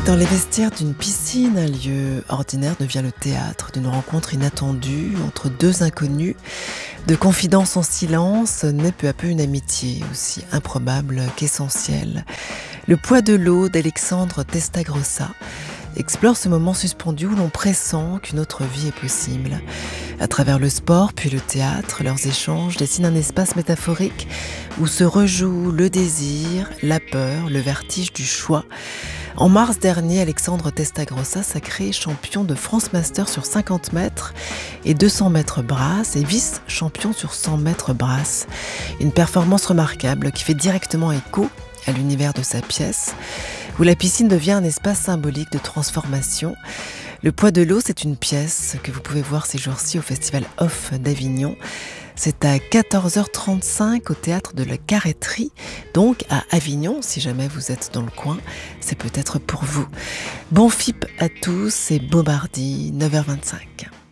Dans les vestiaires d'une piscine, un lieu ordinaire devient le théâtre d'une rencontre inattendue entre deux inconnus. De confidences en silence naît peu à peu une amitié aussi improbable qu'essentielle. Le poids de l'eau d'Alexandre Testagrossa explore ce moment suspendu où l'on pressent qu'une autre vie est possible. À travers le sport puis le théâtre, leurs échanges dessinent un espace métaphorique où se rejouent le désir, la peur, le vertige du choix. En mars dernier, Alexandre Testagrossa sacré champion de France Master sur 50 mètres et 200 mètres brasse et vice-champion sur 100 mètres brasse. Une performance remarquable qui fait directement écho à l'univers de sa pièce, où la piscine devient un espace symbolique de transformation. Le poids de l'eau, c'est une pièce que vous pouvez voir ces jours-ci au Festival Off d'Avignon. C'est à 14h35 au Théâtre de la Carretterie, donc à Avignon, si jamais vous êtes dans le coin, c'est peut-être pour vous. Bon FIP à tous et beau mardi, 9h25.